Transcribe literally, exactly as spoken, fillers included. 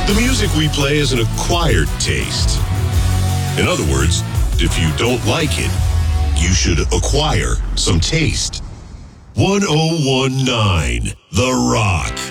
The music we play is an acquired taste. In other words, if you don't like it, you should acquire some taste. ten nineteen The Rock.